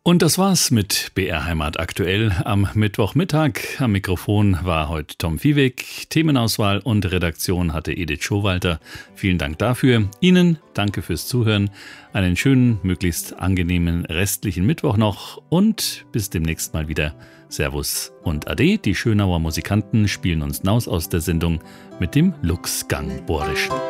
Und das war's mit BR Heimat aktuell am Mittwochmittag. Am Mikrofon war heute Tom Viehweg. Themenauswahl und Redaktion hatte Edith Schowalter. Vielen Dank dafür. Ihnen danke fürs Zuhören. Einen schönen, möglichst angenehmen restlichen Mittwoch noch und bis demnächst mal wieder. Servus und Ade. Die Schönauer Musikanten spielen uns Naus aus der Sendung mit dem Luchsgang Bohrischen.